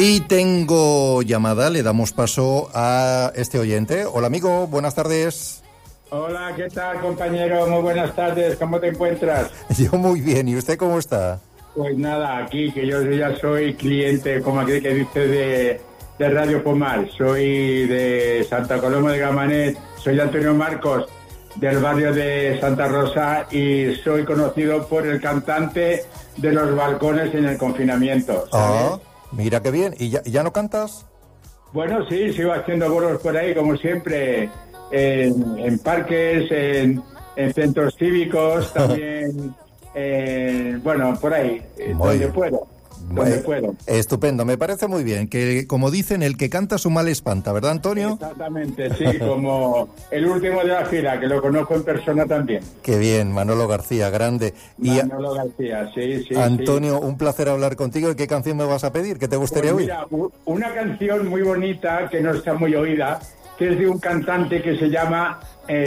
Y tengo llamada, le damos paso a este oyente. Hola amigo, buenas tardes. Hola, ¿qué tal compañero? Muy buenas tardes, ¿cómo te encuentras? Yo muy bien, ¿y usted cómo está? Pues nada, aquí que yo ya soy cliente, como aquí que dice, de Radio Pomar. Soy de Santa Coloma de Gramenet, soy Antonio Marcos, del barrio de Santa Rosa, y soy conocido por el cantante de los balcones en el confinamiento, ¿sabes? Ah, mira qué bien. ¿Y ya no cantas? Bueno, sí, sigo haciendo bolos por ahí, como siempre, en parques, en centros cívicos, también, bueno, por ahí, donde puedo. Estupendo, me parece muy bien, que como dicen, el que canta su mal espanta, ¿verdad, Antonio? Exactamente, sí, como el último de la fila, que lo conozco en persona también. Qué bien, Manolo García, grande. Manolo García, sí. Antonio, un placer hablar contigo. ¿Y qué canción me vas a pedir? ¿Qué te gustaría oír? Mira, una canción muy bonita, que no está muy oída, que es de un cantante que se llama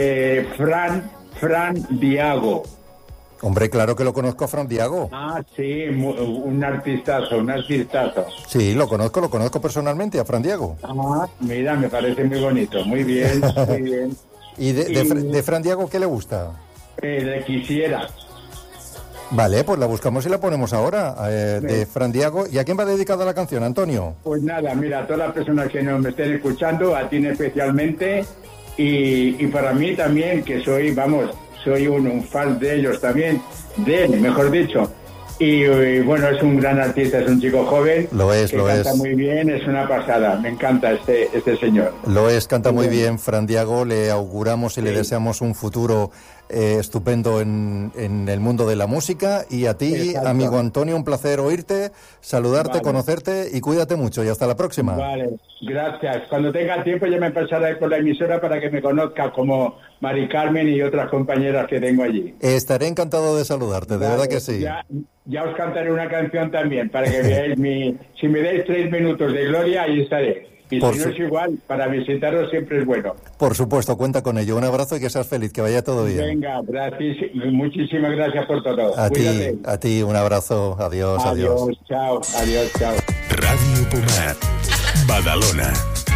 Fran Diago. Hombre, claro que lo conozco a Fran Diago. Ah, sí, un artistazo. Sí, lo conozco personalmente a Fran Diago. Ah, mira, me parece muy bonito, muy bien, muy bien. ¿Y de Fran Diago qué le gusta? Le quisiera. Vale, pues la buscamos y la ponemos ahora, de Fran Diago. ¿Y a quién va dedicada la canción, Antonio? Pues nada, mira, a todas las personas que nos estén escuchando, a ti especialmente, y para mí también, que soy un fan de ellos también, de él, mejor dicho. Y bueno, es un gran artista, es un chico joven. Canta muy bien, es una pasada. Me encanta este señor. Canta muy bien, Fran Diago. Le auguramos y le deseamos un futuro estupendo en el mundo de la música. Y a ti, exacto, amigo Antonio, un placer oírte, saludarte, conocerte, y cuídate mucho. Y hasta la próxima. Vale, gracias. Cuando tenga tiempo ya me pasaré por la emisora para que me conozca, como Mari Carmen y otras compañeras que tengo allí. Estaré encantado de saludarte, de verdad que sí. Ya os cantaré una canción también, para que veáis si me dais 3 minutos de gloria, ahí estaré. Y si no es igual, para visitaros siempre es bueno. Por supuesto, cuenta con ello. Un abrazo y que seas feliz, que vaya todo bien. Venga, gracias, muchísimas gracias por todo. Cuídate. A ti, un abrazo. Adiós. Adiós, chao. Radio Pomar, Badalona.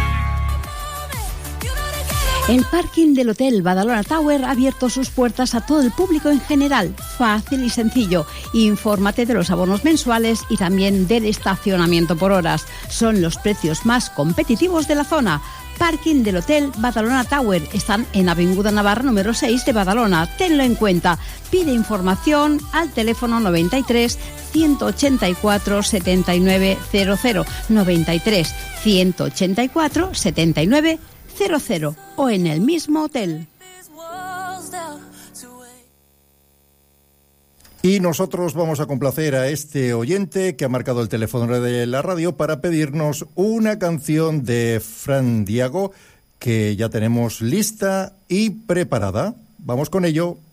El parking del Hotel Badalona Tower ha abierto sus puertas a todo el público en general. Fácil y sencillo. Infórmate de los abonos mensuales y también del estacionamiento por horas. Son los precios más competitivos de la zona. Parking del Hotel Badalona Tower. Están en Avinguda Navarra número 6 de Badalona. Tenlo en cuenta. Pide información al teléfono 93 184 7900. 93 184 7900. O en el mismo hotel. Y nosotros vamos a complacer a este oyente que ha marcado el teléfono de la radio para pedirnos una canción de Fran Diago, que ya tenemos lista y preparada. Vamos con ello.